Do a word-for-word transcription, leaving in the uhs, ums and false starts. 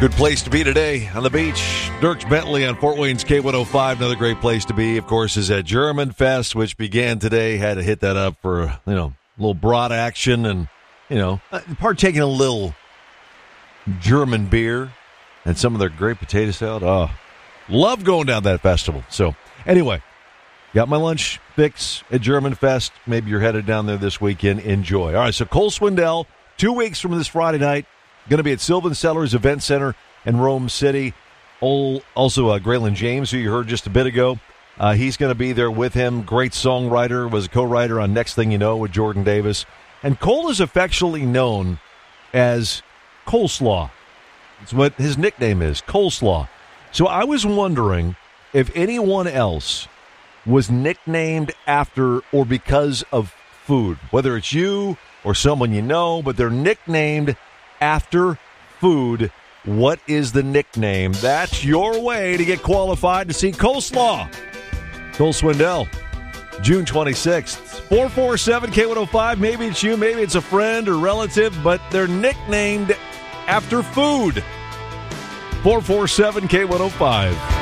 Good place to be today on the beach. Dierks Bentley on Fort Wayne's K one oh five. Another great place to be, of course, is at German Fest, which began today. Had to hit that up for, you know, a little broad action and, you know, partaking a little German beer and some of their great potato salad. Oh, love going down that festival. So, anyway, got my lunch fix at German Fest. Maybe you're headed down there this weekend. Enjoy. All right, so Cole Swindell, two weeks from this Friday night, going to be at Sylvan Cellars Event Center in Rome City. Also, uh, Graylin James, who you heard just a bit ago, uh, he's going to be there with him. Great songwriter, was a co-writer on Next Thing You Know with Jordan Davis. And Cole is affectionately known as Coleslaw. That's what his nickname is, Coleslaw. So I was wondering if anyone else was nicknamed after or because of food, whether it's you or someone you know, but they're nicknamed after food. What is the nickname? That's your way to get qualified to see Coleslaw. Cole Swindell, June twenty-sixth. four four seven K one oh five. Maybe it's you, maybe it's a friend or relative, but they're nicknamed after food. four four seven K one oh five.